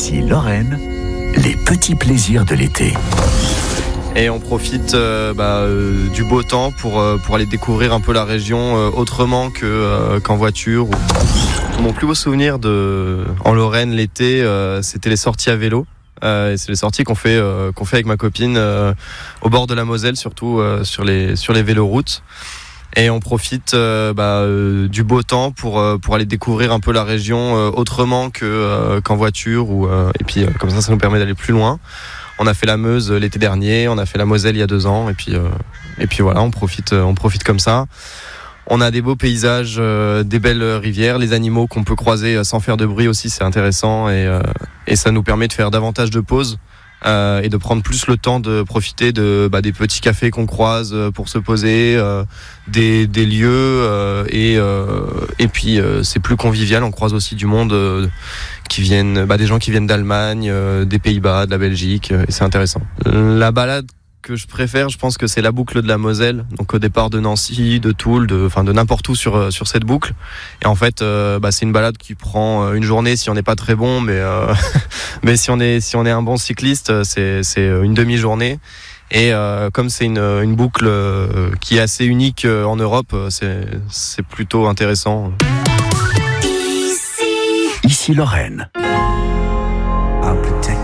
Ici Lorraine, les petits plaisirs de l'été. Et on profite du beau temps pour aller découvrir un peu la région autrement qu'en voiture. Mon plus beau souvenir en Lorraine l'été, c'était les sorties à vélo. Et c'est les sorties qu'on fait avec ma copine au bord de la Moselle, surtout sur les véloroutes. Et on profite du beau temps pour aller découvrir un peu la région autrement qu'en voiture. Et puis comme ça nous permet d'aller plus loin. On a fait la Meuse l'été dernier, on a fait la Moselle il y a 2 ans. Et puis voilà, on profite comme ça. On a des beaux paysages, des belles rivières, les animaux qu'on peut croiser sans faire de bruit aussi, c'est intéressant. Et ça nous permet de faire davantage de pauses. Et de prendre plus le temps de profiter des petits cafés qu'on croise pour se poser, des lieux et puis c'est plus convivial. On croise aussi du monde des gens qui viennent d'Allemagne, des Pays-Bas, de la Belgique, et c'est intéressant. La balade que je préfère, je pense que c'est la boucle de la Moselle, donc au départ de Nancy, de Toul, de n'importe où sur cette boucle. Et en fait, c'est une balade qui prend une journée si on n'est pas très bon, mais si on est un bon cycliste, c'est une demi-journée. Et comme c'est une boucle qui est assez unique en Europe, c'est plutôt intéressant. Ici Lorraine. I'll protect